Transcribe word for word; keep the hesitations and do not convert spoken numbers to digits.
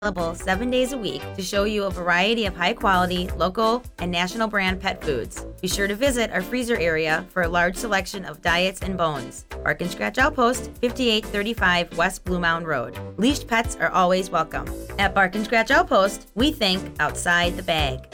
Available seven days a week to show you a variety of high-quality, local, and national brand pet foods. Be sure to visit our freezer area for a large selection of diets and bones. Bark and Scratch Outpost, fifty-eight thirty-five West Blue Mountain Road. Leashed pets are always welcome. At Bark and Scratch Outpost, we think outside the bag.